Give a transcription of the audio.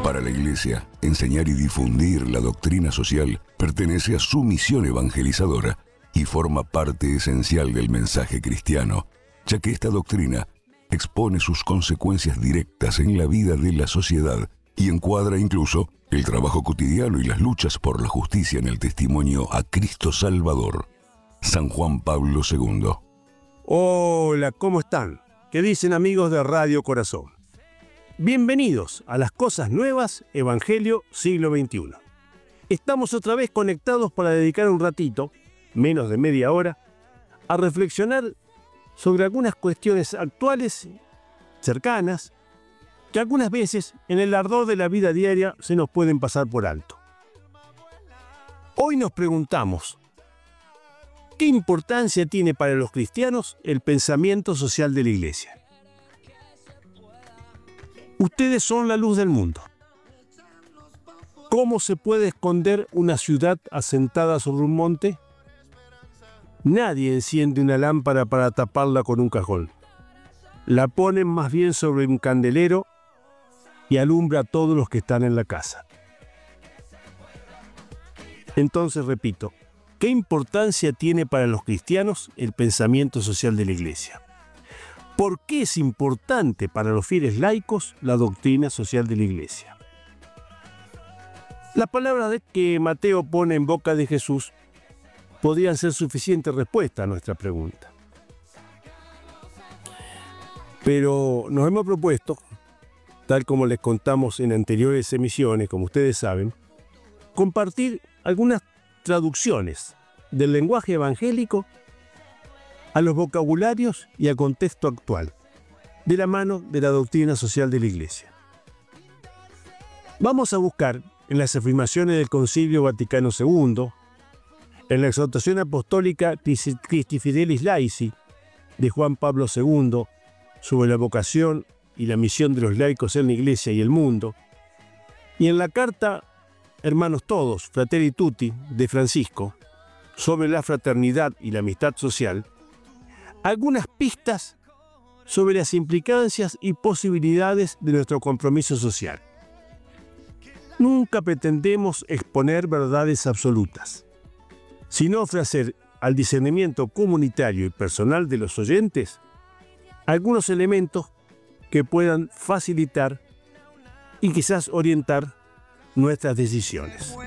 Para la Iglesia, enseñar y difundir la doctrina social pertenece a su misión evangelizadora y forma parte esencial del mensaje cristiano, ya que esta doctrina expone sus consecuencias directas en la vida de la sociedad y encuadra incluso el trabajo cotidiano y las luchas por la justicia en el testimonio a Cristo Salvador. San Juan Pablo II. Hola, ¿cómo están? ¿Qué dicen, amigos de Radio Corazón? Bienvenidos a Las Cosas Nuevas, Evangelio Siglo XXI. Estamos otra vez conectados para dedicar un ratito, menos de media hora, a reflexionar sobre algunas cuestiones actuales, cercanas, que algunas veces en el ardor de la vida diaria se nos pueden pasar por alto. Hoy nos preguntamos, ¿qué importancia tiene para los cristianos el pensamiento social de la Iglesia? Ustedes son la luz del mundo. ¿Cómo se puede esconder una ciudad asentada sobre un monte? Nadie enciende una lámpara para taparla con un cajón. La ponen más bien sobre un candelero y alumbra a todos los que están en la casa. Entonces, repito, ¿qué importancia tiene para los cristianos el pensamiento social de la Iglesia? ¿Por qué es importante para los fieles laicos la doctrina social de la Iglesia? Las palabras que Mateo pone en boca de Jesús podrían ser suficiente respuesta a nuestra pregunta. Pero nos hemos propuesto, tal como les contamos en anteriores emisiones, como ustedes saben, compartir algunas traducciones del lenguaje evangélico a los vocabularios y al contexto actual, de la mano de la doctrina social de la Iglesia. Vamos a buscar en las afirmaciones del Concilio Vaticano II, en la exhortación apostólica Christi Fidelis Laici de Juan Pablo II sobre la vocación y la misión de los laicos en la Iglesia y el mundo, y en la carta Hermanos Todos, Fratelli Tutti, de Francisco, sobre la fraternidad y la amistad social, algunas pistas sobre las implicancias y posibilidades de nuestro compromiso social. Nunca pretendemos exponer verdades absolutas, sino ofrecer al discernimiento comunitario y personal de los oyentes algunos elementos que puedan facilitar y quizás orientar nuestras decisiones.